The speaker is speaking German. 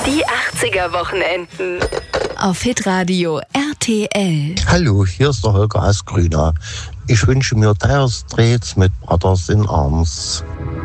Die 80er-Wochenenden. Auf Hitradio RTL. Hallo, hier ist der Holger aus Grüna. Ich wünsche mir Dire Straits mit Brothers in Arms.